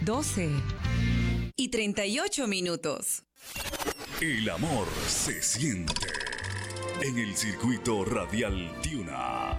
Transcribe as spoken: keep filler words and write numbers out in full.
doce y treinta y ocho minutos. El amor se siente en el circuito radial Tiuna.